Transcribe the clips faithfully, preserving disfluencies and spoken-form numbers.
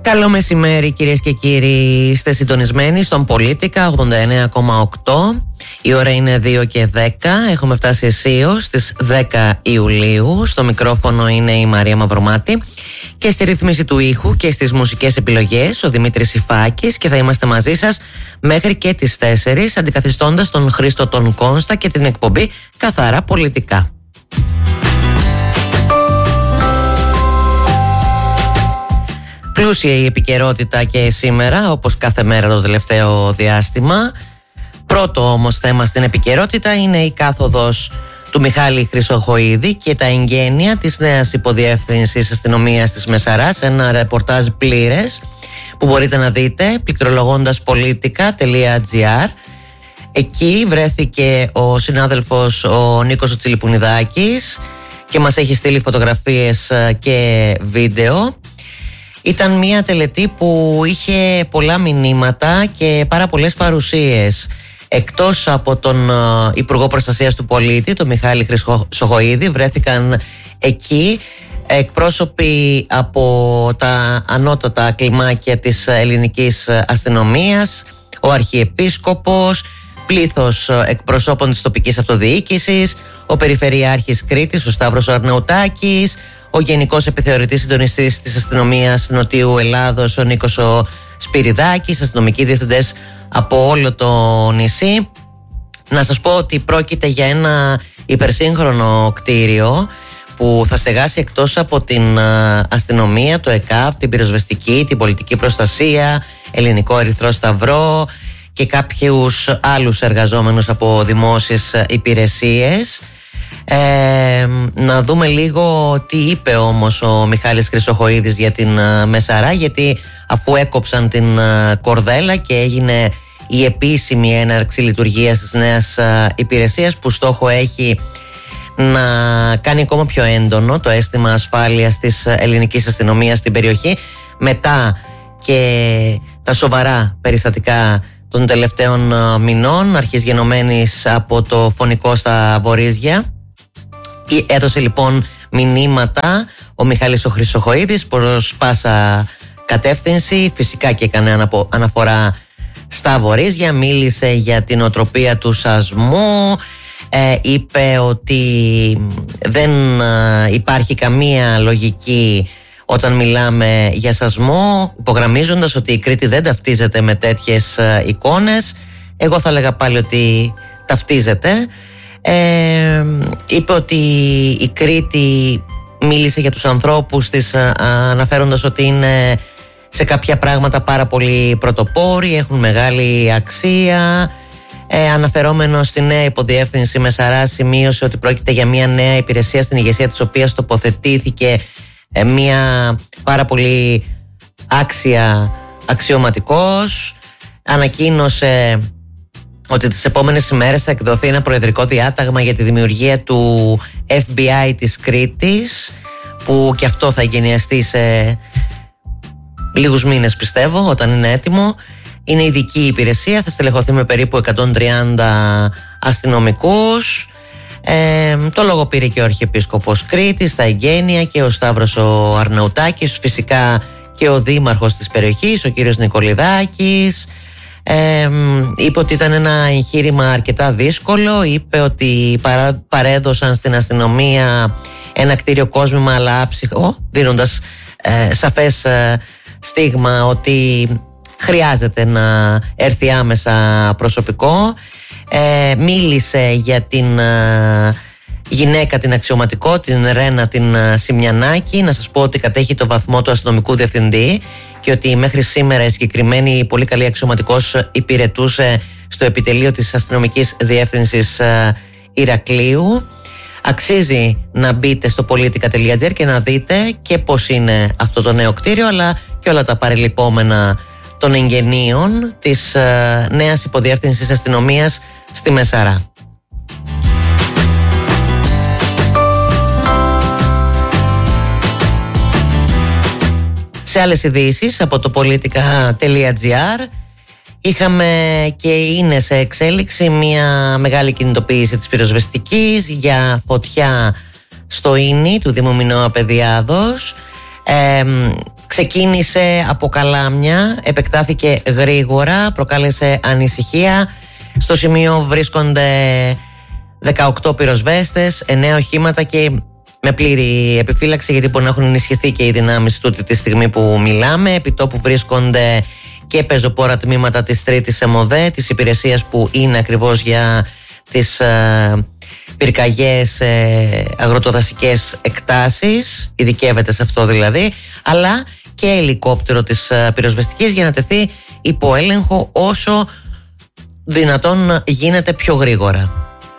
Καλό μεσημέρι κυρίες και κύριοι, είστε συντονισμένοι στον Πολίτικα ογδόντα εννέα κόμμα οκτώ. Η ώρα είναι δύο και δέκα, έχουμε φτάσει αισίως στις δέκα Ιουλίου. Στο μικρόφωνο είναι η Μαρία Μαυρομάτη και στη ρύθμιση του ήχου και στις μουσικές επιλογές ο Δημήτρης Ιφάκης, και θα είμαστε μαζί σας μέχρι και τις τέσσερις, αντικαθιστώντας τον Χρήστο τον Κόνστα και την εκπομπή Καθαρά Πολιτικά. Πλούσια η επικαιρότητα και σήμερα, όπως κάθε μέρα το τελευταίο διάστημα. Πρώτο όμως θέμα στην επικαιρότητα είναι η κάθοδος του Μιχάλη Χρυσοχοΐδη και τα εγγένεια της νέας υποδιεύθυνσης αστυνομίας της Μεσαράς, ένα ρεπορτάζ πλήρες που μπορείτε να δείτε πληκτρολογώντας πολιτικά τελεία τζι άρ. Εκεί βρέθηκε ο συνάδελφος ο Νίκος ο Τσιλιπουνιδάκης και μας έχει στείλει φωτογραφίες και βίντεο. Ήταν μια τελετή που είχε πολλά μηνύματα και πάρα πολλές παρουσίες. Εκτός από τον Υπουργό Προστασίας του Πολίτη, τον Μιχάλη Χρυσοχοΐδη, βρέθηκαν εκεί εκπρόσωποι από τα ανώτατα κλιμάκια της ελληνικής αστυνομίας, ο Αρχιεπίσκοπος, πλήθος εκπροσώπων της τοπικής αυτοδιοίκησης, ο Περιφερειάρχης Κρήτης, ο Σταύρος Αρναουτάκης, ο Γενικός Επιθεωρητής Συντονιστής της Αστυνομίας Νοτιού Ελλάδος, ο Νίκος ο Σπυριδάκης, αστυνομικοί διευθυντές από όλο το νησί. Να σας πω ότι πρόκειται για ένα υπερσύγχρονο κτίριο που θα στεγάσει εκτός από την αστυνομία, το ΕΚΑΒ, την πυροσβεστική, την πολιτική προστασία, Ελληνικό Ερυθρό Σταυρό και κάποιους άλλους εργαζόμενους από δημόσιες υπηρεσίες. Ε, να δούμε λίγο τι είπε όμως ο Μιχάλης Χρυσοχοΐδης για την uh, Μεσαρά, γιατί αφού έκοψαν την uh, κορδέλα και έγινε η επίσημη έναρξη λειτουργίας της νέας uh, υπηρεσίας, που στόχο έχει να κάνει ακόμα πιο έντονο το αίσθημα ασφάλειας της ελληνικής αστυνομίας στην περιοχή, μετά και τα σοβαρά περιστατικά των τελευταίων uh, μηνών, αρχισγενωμένης από το φωνικό στα Βορίζια. Έδωσε λοιπόν μηνύματα ο Μιχάλης ο Χρυσοχοΐδης προς πάσα κατεύθυνση, φυσικά και έκανε αναφορά στα Βορίζια, μίλησε για την οτροπία του σασμού, ε, είπε ότι δεν ε, υπάρχει καμία λογική όταν μιλάμε για σασμό, υπογραμμίζοντας ότι η Κρήτη δεν ταυτίζεται με τέτοιες ε, εικόνες. Εγώ θα έλεγα πάλι ότι ταυτίζεται. Ε, είπε ότι η Κρήτη μίλησε για τους ανθρώπους της, α, αναφέροντας ότι είναι σε κάποια πράγματα πάρα πολύ πρωτοπόροι, έχουν μεγάλη αξία. ε, Αναφερόμενο στη νέα υποδιεύθυνση Μεσαρά, σημείωσε ότι πρόκειται για μια νέα υπηρεσία στην ηγεσία της οποίας τοποθετήθηκε ε, μια πάρα πολύ άξια αξιωματικός. Ανακοίνωσε ότι τις επόμενες ημέρες θα εκδοθεί ένα προεδρικό διάταγμα για τη δημιουργία του εφ μπι άι της Κρήτης, που και αυτό θα εγκαινιαστεί σε λίγους μήνες, πιστεύω, όταν είναι έτοιμο. Είναι ειδική υπηρεσία, θα στελεχωθεί με περίπου εκατόν τριάντα αστυνομικούς. Ε, το λόγο πήρε και ο Αρχιεπίσκοπος Κρήτης, τα εγγένεια, και ο Σταύρος ο Αρναουτάκης, φυσικά και ο δήμαρχος της περιοχής, ο κύριος Νικολιδάκης. Ε, είπε ότι ήταν ένα εγχείρημα αρκετά δύσκολο. Είπε ότι παρά, παρέδωσαν στην αστυνομία ένα κτίριο κόσμημα αλλά άψυχο, δίνοντας ε, σαφές ε, στίγμα ότι χρειάζεται να έρθει άμεσα προσωπικό. ε, Μίλησε για την ε, γυναίκα την αξιωματικό, την Ρένα την ε, Σιμιανάκη. Να σας πω ότι κατέχει το βαθμό του αστυνομικού διευθυντή και ότι μέχρι σήμερα η συγκεκριμένη πολύ καλή αξιωματικός υπηρετούσε στο επιτελείο της αστυνομικής διεύθυνσης ε, Ηρακλείου. Αξίζει να μπείτε στο πολίτικα τελεία τζι άρ και να δείτε και πώς είναι αυτό το νέο κτίριο, αλλά και όλα τα παρελειπόμενα των εγγενείων της ε, νέας υποδιεύθυνσης αστυνομίας στη Μεσαρά. Σε άλλες ειδήσεις από το πολιτικά τελεία τζι άρ, είχαμε και είναι σε εξέλιξη μια μεγάλη κινητοποίηση της πυροσβεστικής για φωτιά στο Ίνι του Δήμου Μινώα Παιδιάδος. Ε, ξεκίνησε από καλάμια, επεκτάθηκε γρήγορα, προκάλεσε ανησυχία. Στο σημείο βρίσκονται δεκαοκτώ πυροσβέστες, εννέα οχήματα και με πλήρη επιφύλαξη, γιατί μπορεί να έχουν ενισχυθεί και οι δυνάμεις τούτη τη στιγμή που μιλάμε. Επί τόπου βρίσκονται και πεζοπόρα τμήματα της τρίτης ΕΜΟΔΕ, της υπηρεσίας που είναι ακριβώς για τις ε, πυρκαγιές, ε, αγροτοδασικές εκτάσεις, ειδικεύεται σε αυτό δηλαδή, αλλά και ελικόπτερο της ε, πυροσβεστικής για να τεθεί υπό έλεγχο όσο δυνατόν γίνεται πιο γρήγορα.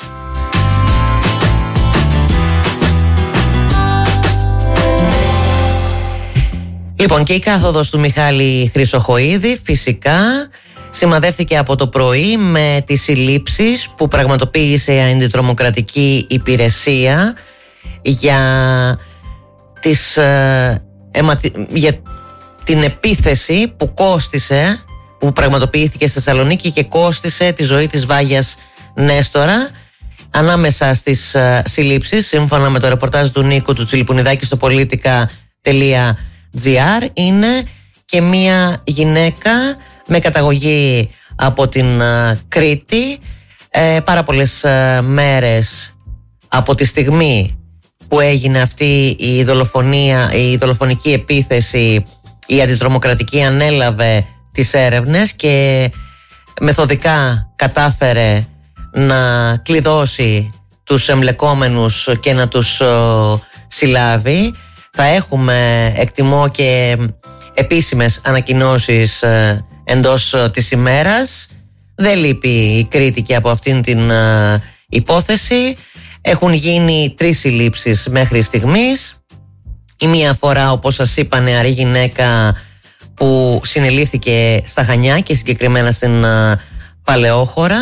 Λοιπόν, και η κάθοδος του Μιχάλη Χρυσοχοΐδη φυσικά σημαδεύθηκε από το πρωί με τις συλλήψεις που πραγματοποίησε η Αντιτρομοκρατική Υπηρεσία για, τις, ε, αιματι... για την επίθεση που κόστισε, που πραγματοποιήθηκε στη Θεσσαλονίκη και κόστισε τη ζωή της Βάγιας Νέστορα. Ανάμεσα στις ε, συλλήψεις, σύμφωνα με το ρεπορτάζ του Νίκου του Τσιλιπουνιδάκη στο πολιτικά τελεία τζι άρ, είναι και μία γυναίκα με καταγωγή από την uh, Κρήτη. ε, πάρα πολλές uh, μέρες από τη στιγμή που έγινε αυτή η δολοφονία, η δολοφονική επίθεση, η αντιτρομοκρατική ανέλαβε τις έρευνες και μεθοδικά κατάφερε να κλειδώσει τους εμπλεκόμενους και να τους uh, συλλάβει. Θα έχουμε, εκτιμώ, και επίσημες ανακοινώσεις ε, εντός ε, της ημέρας. Δεν λείπει η Κρήτη και από αυτήν την ε, υπόθεση. Έχουν γίνει τρεις συλλήψεις μέχρι στιγμής. Η μία φορά, όπως σας είπα, νεαρή γυναίκα που συνελήφθηκε στα Χανιά και συγκεκριμένα στην ε, Παλαιόχώρα.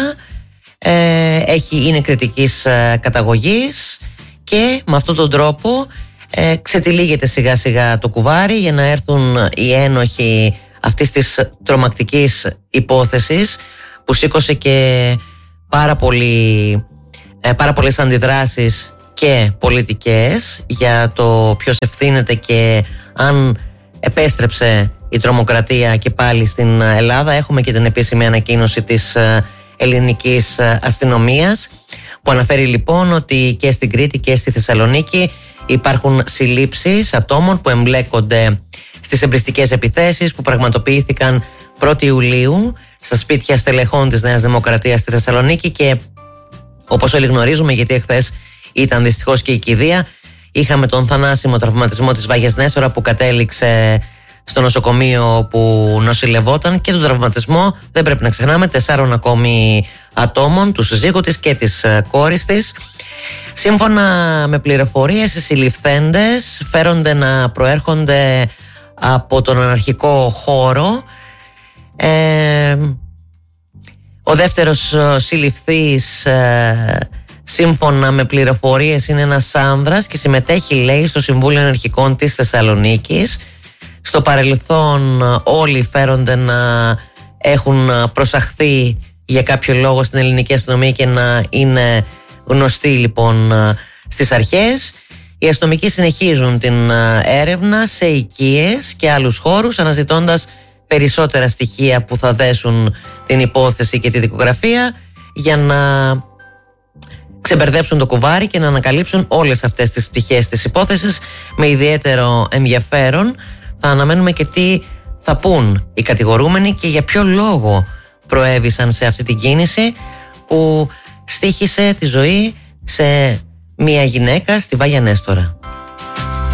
Ε, έχει, είναι κριτικής ε, καταγωγής και με αυτόν τον τρόπο Ε, ξετυλίγεται σιγά σιγά το κουβάρι για να έρθουν οι ένοχοι αυτής της τρομακτικής υπόθεσης που σήκωσε και πάρα, πολύ, ε, πάρα πολλές αντιδράσεις και πολιτικές για το ποιος ευθύνεται και αν επέστρεψε η τρομοκρατία και πάλι στην Ελλάδα. Έχουμε και την επίσημη ανακοίνωση της ελληνικής αστυνομίας που αναφέρει λοιπόν ότι και στην Κρήτη και στη Θεσσαλονίκη υπάρχουν συλλήψεις ατόμων που εμπλέκονται στις εμπριστικές επιθέσεις που πραγματοποιήθηκαν πρώτη Ιουλίου στα σπίτια στελεχών της Νέας Δημοκρατίας στη Θεσσαλονίκη και όπως όλοι γνωρίζουμε, γιατί εχθές ήταν δυστυχώς και η κηδεία, είχαμε τον θανάσιμο τραυματισμό της Βάγιας Νέστορα που κατέληξε στο νοσοκομείο που νοσηλευόταν και τον τραυματισμό, δεν πρέπει να ξεχνάμε, τεσσάρων ακόμη ατόμων, του συζύγου της και της κόρης της. Σύμφωνα με πληροφορίες, οι συλληφθέντες φέρονται να προέρχονται από τον αναρχικό χώρο. Ε, ο δεύτερος συλληφθής, ε, σύμφωνα με πληροφορίες, είναι ένας άνδρας και συμμετέχει, λέει, στο Συμβούλιο Αναρχικών της Θεσσαλονίκης. Στο παρελθόν όλοι φέρονται να έχουν προσαχθεί για κάποιο λόγο στην ελληνική αστυνομία και να είναι γνωστοί λοιπόν στις αρχές. Οι αστυνομικοί συνεχίζουν την έρευνα σε οικίες και άλλους χώρους, αναζητώντας περισσότερα στοιχεία που θα δέσουν την υπόθεση και τη δικογραφία για να ξεμπερδέψουν το κουβάρι και να ανακαλύψουν όλες αυτές τις πτυχές της υπόθεσης με ιδιαίτερο ενδιαφέρον. Θα αναμένουμε και τι θα πούν οι κατηγορούμενοι και για ποιο λόγο προέβησαν σε αυτή την κίνηση που στοίχησε τη ζωή σε μια γυναίκα στη Βάγια Νέστορα.